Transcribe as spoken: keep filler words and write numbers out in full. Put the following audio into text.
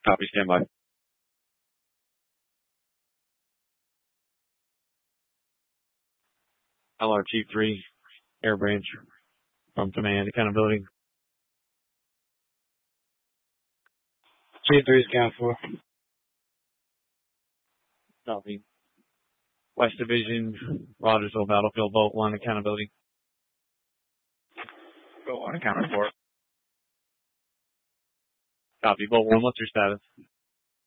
Copy, stand by. L R T three, Air Branch from Command, accountability. G three is count four. Copy. West Division, Rogersville Battlefield, Boat one, accountability. Boat one, account report. Copy, Boat one, what's your status?